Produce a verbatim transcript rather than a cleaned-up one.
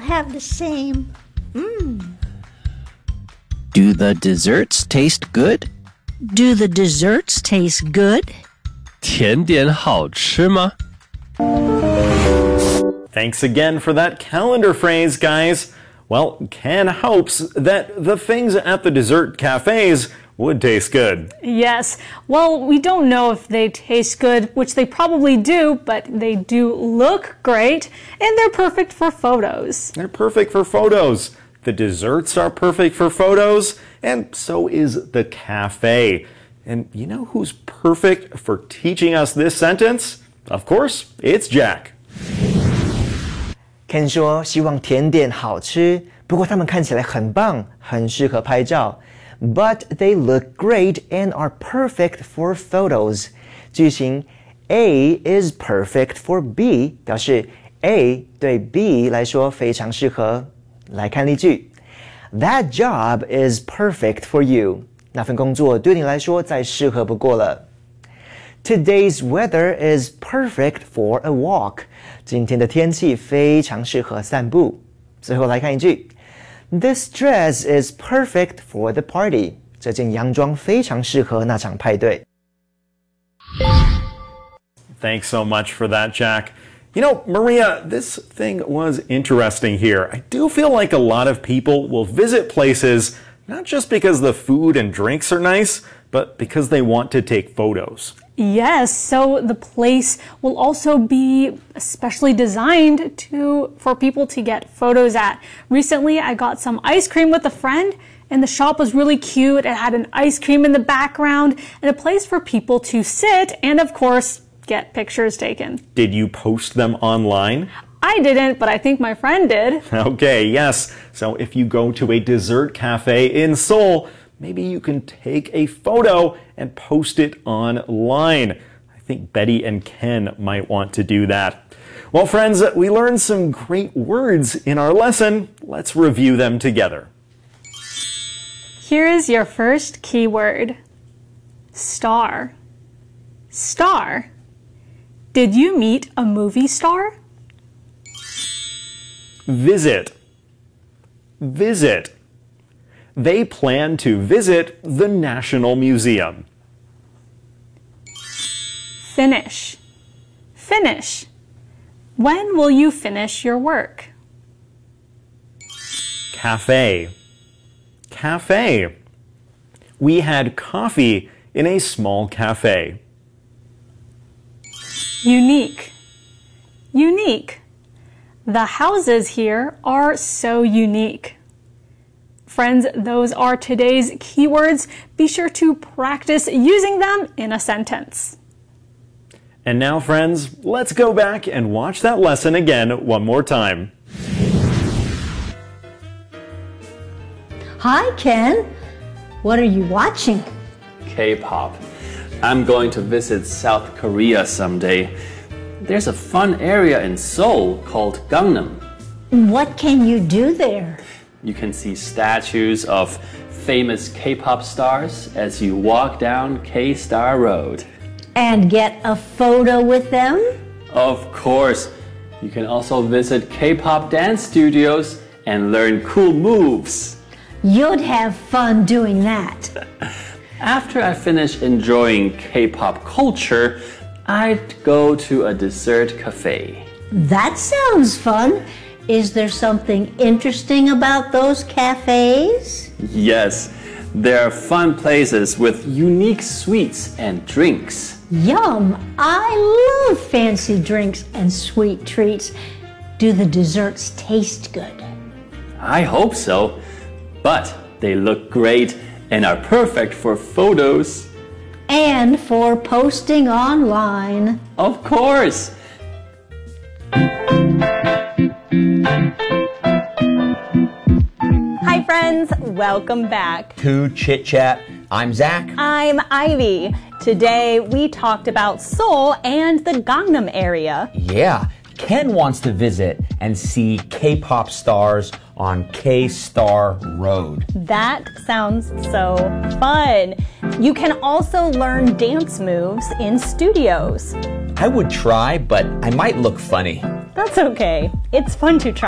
have the same. Mmm. Do the desserts taste good? Do the desserts taste good? 甜点好吃吗? Thanks again for that calendar phrase, guys. Well, Ken hopes that the things at the dessert cafes would taste good. Yes. Well, we don't know if they taste good, which they probably do, but they do look great, and they're perfect for photos. They're perfect for photos. The desserts are perfect for photos, and so is the cafe. And you know who's perfect for teaching us this sentence? Of course, it's Jack. Ken 说希望甜点好吃，不过它们看起来很棒，很适合拍照。But they look great and are perfect for photos. 句型 A is perfect for B 表示 A 对 B 来说非常适合。来看例句 That job is perfect for you. 那份工作对你来说再适合不过了。Today's weather is perfect for a walk. 今天的天气非常适合散步。最后来看一句 This dress is perfect for the party. 这件洋装非常适合那场派对。 Thanks so much for that, Jack. You know, Maria, this thing was interesting here. I do feel like a lot of people will visit places not just because the food and drinks are nice, but because they want to take photos. Yes, so the place will also be especially designed to for people to get photos at. Recently, I got some ice cream with a friend, and the shop was really cute. It had an ice cream in the background and a place for people to sit and, of course, get pictures taken. Did you post them online? I didn't, but I think my friend did. Okay, yes. So if you go to a dessert cafe in Seoul, maybe you can take a photo and post it online. I think Betty and Ken might want to do that. Well, friends, we learned some great words in our lesson. Let's review them together. Here is your first keyword. Star. Star. Did you meet a movie star? Visit. Visit. They plan to visit the National Museum. Finish. Finish. When will you finish your work? Cafe. Cafe. We had coffee in a small cafe. Unique. Unique. The houses here are so unique. Friends, those are today's keywords. Be sure to practice using them in a sentence. And now, friends, let's go back and watch that lesson again one more time. Hi, Ken. What are you watching? K-pop. I'm going to visit South Korea someday. There's a fun area in Seoul called Gangnam. What can you do there? You can see statues of famous K-pop stars as you walk down K-Star Road. And get a photo with them? Of course. You can also visit K-pop dance studios and learn cool moves. You'd have fun doing that. After I finish enjoying K-pop culture, I'd go to a dessert cafe. That sounds fun. Is there something interesting about those cafes? Yes, there are fun places with unique sweets and drinks. Yum! I love fancy drinks and sweet treats. Do the desserts taste good? I hope so, but they look great and are perfect for photos. And for posting online. Of course! Hi friends, welcome back to Chit Chat. I'm Zach. I'm Ivy. Today we talked about Seoul and the Gangnam area. Yeah, Ken wants to visit and see K-pop stars on K-Star Road. That sounds so fun. You can also learn dance moves in studios. I would try, but I might look funny. That's okay. It's fun to try.